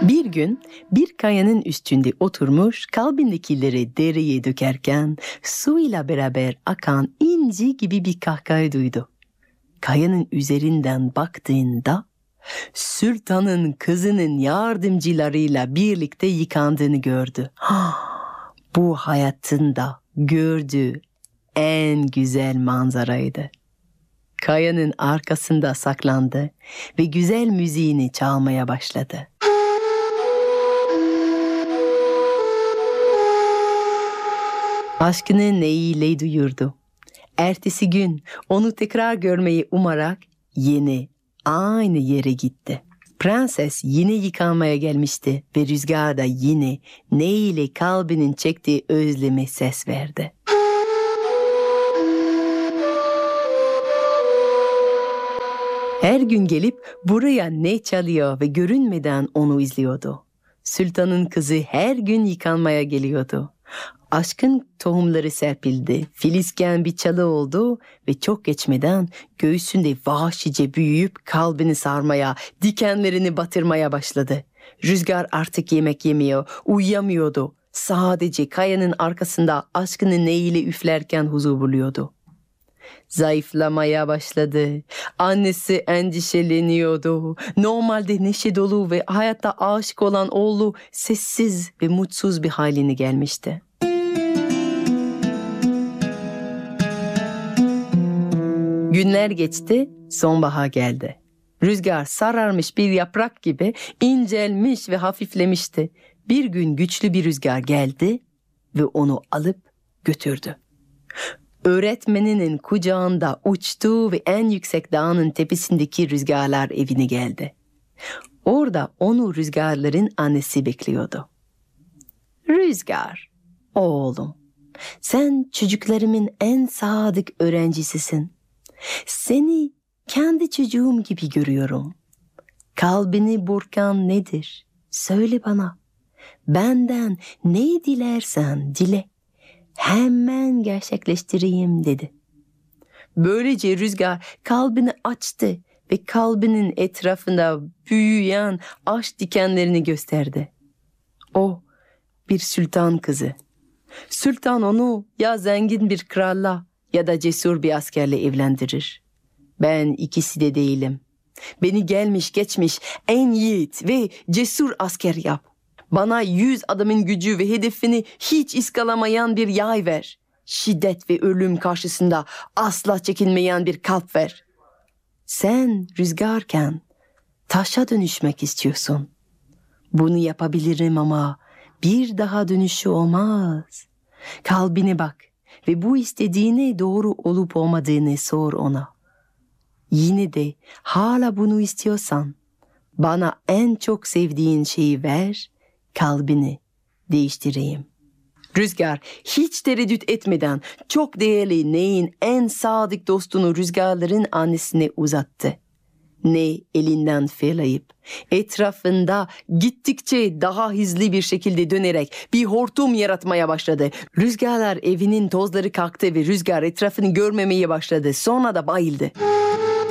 Bir gün bir kayanın üstünde oturmuş kalbindekileri dereye dökerken suyla beraber akan inci gibi bir kahkaha duydu. Kayanın üzerinden baktığında sultanın kızının yardımcılarıyla birlikte yıkandığını gördü. Bu hayatında gördüğü en güzel manzaraydı. Kayanın arkasında saklandı ve güzel müziğini çalmaya başladı. Aşkını neyle duyurdu. Ertesi gün onu tekrar görmeyi umarak yine aynı yere gitti. Prenses yine yıkanmaya gelmişti ve rüzgar da yine neyle kalbinin çektiği özleme ses verdi. Her gün gelip buraya ne çalıyor ve görünmeden onu izliyordu. Sultanın kızı her gün yıkanmaya geliyordu. Aşkın tohumları serpildi, filizken bir çalı oldu ve çok geçmeden göğsünde vahşice büyüyüp kalbini sarmaya, dikenlerini batırmaya başladı. Rüzgar artık yemek yemiyor, uyuyamıyordu. Sadece kayanın arkasında aşkını neyle üflerken huzur buluyordu. Zayıflamaya başladı. Annesi endişeleniyordu. Normalde neşe dolu ve hayatta aşık olan oğlu sessiz ve mutsuz bir haline gelmişti. Günler geçti, sonbahar geldi. Rüzgar sararmış bir yaprak gibi incelmiş ve hafiflemişti. Bir gün güçlü bir rüzgar geldi ve onu alıp götürdü. Öğretmeninin kucağında uçtu ve en yüksek dağın tepesindeki rüzgarlar evine geldi. Orada onu rüzgarların annesi bekliyordu. Rüzgar, oğlum, sen çocuklarımın en sadık öğrencisisin. Seni kendi çocuğum gibi görüyorum. Kalbini burkan nedir? Söyle bana. Benden ne dilersen dile. Hemen gerçekleştireyim dedi. Böylece rüzgar kalbini açtı ve kalbinin etrafında büyüyen aşk dikenlerini gösterdi. O bir sultan kızı. Sultan onu ya zengin bir kralla ya da cesur bir askerle evlendirir. Ben ikisi de değilim. Beni gelmiş geçmiş en yiğit ve cesur asker yap. Bana 100 adamın gücü ve hedefini hiç iskalamayan bir yay ver. Şiddet ve ölüm karşısında asla çekinmeyen bir kalp ver. Sen rüzgarken taşa dönüşmek istiyorsun. Bunu yapabilirim ama bir daha dönüşü olmaz. Kalbine bak ve bu istediğine doğru olup olmadığını sor ona. Yine de hala bunu istiyorsan bana en çok sevdiğin şeyi ver, kalbini değiştireyim. Rüzgar hiç tereddüt etmeden çok değerli Ney'in en sadık dostunu rüzgarların annesine uzattı. Ney elinden fırlayıp etrafında gittikçe daha hızlı bir şekilde dönerek bir hortum yaratmaya başladı. Rüzgarlar evinin tozları kalktı ve rüzgar etrafını görmemeye başladı. Sonra da bayıldı.